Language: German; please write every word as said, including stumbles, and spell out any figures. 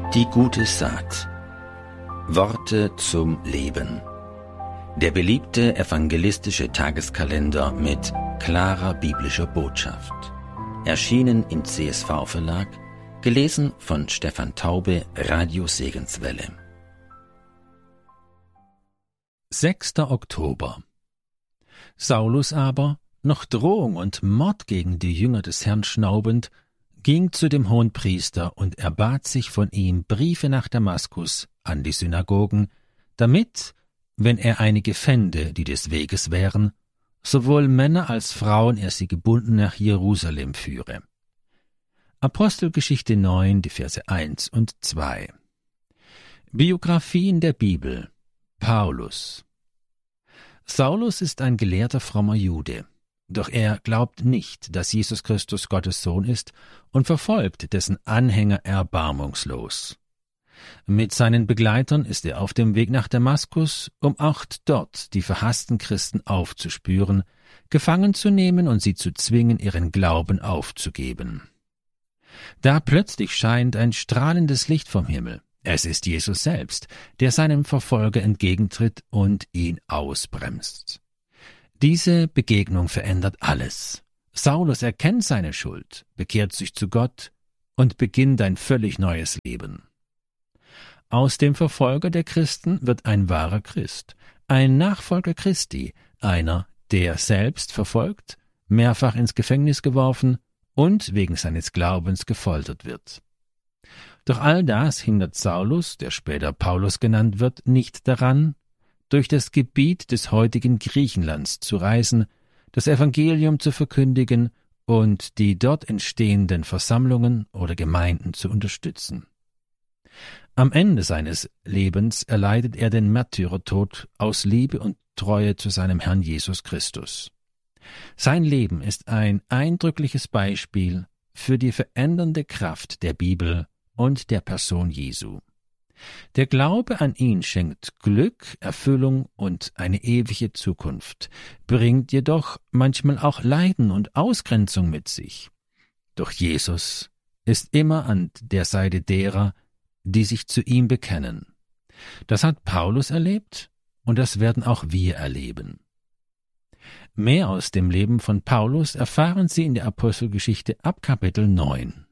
Die gute Saat. Worte zum Leben. Der beliebte evangelistische Tageskalender mit klarer biblischer Botschaft. Erschienen im C S V-Verlag, gelesen von Stefan Taube, Radio Segenswelle. sechster Oktober. Saulus aber, noch Drohung und Mord gegen die Jünger des Herrn schnaubend, ging zu dem Hohenpriester und erbat sich von ihm Briefe nach Damaskus an die Synagogen, damit, wenn er einige fände, die des Weges wären, sowohl Männer als Frauen er sie gebunden nach Jerusalem führe. Apostelgeschichte neun, die Verse eins und zwei. Biografie in der Bibel. Paulus. Saulus ist ein gelehrter, frommer Jude. Doch er glaubt nicht, dass Jesus Christus Gottes Sohn ist und verfolgt dessen Anhänger erbarmungslos. Mit seinen Begleitern ist er auf dem Weg nach Damaskus, um auch dort die verhassten Christen aufzuspüren, gefangen zu nehmen und sie zu zwingen, ihren Glauben aufzugeben. Da plötzlich scheint ein strahlendes Licht vom Himmel. Es ist Jesus selbst, der seinem Verfolger entgegentritt und ihn ausbremst. Diese Begegnung verändert alles. Saulus erkennt seine Schuld, bekehrt sich zu Gott und beginnt ein völlig neues Leben. Aus dem Verfolger der Christen wird ein wahrer Christ, ein Nachfolger Christi, einer, der selbst verfolgt, mehrfach ins Gefängnis geworfen und wegen seines Glaubens gefoltert wird. Doch all das hindert Saulus, der später Paulus genannt wird, nicht daran, durch das Gebiet des heutigen Griechenlands zu reisen, das Evangelium zu verkündigen und die dort entstehenden Versammlungen oder Gemeinden zu unterstützen. Am Ende seines Lebens erleidet er den Märtyrertod aus Liebe und Treue zu seinem Herrn Jesus Christus. Sein Leben ist ein eindrückliches Beispiel für die verändernde Kraft der Bibel und der Person Jesu. Der Glaube an ihn schenkt Glück, Erfüllung und eine ewige Zukunft, bringt jedoch manchmal auch Leiden und Ausgrenzung mit sich. Doch Jesus ist immer an der Seite derer, die sich zu ihm bekennen. Das hat Paulus erlebt und das werden auch wir erleben. Mehr aus dem Leben von Paulus erfahren Sie in der Apostelgeschichte ab Kapitel neun.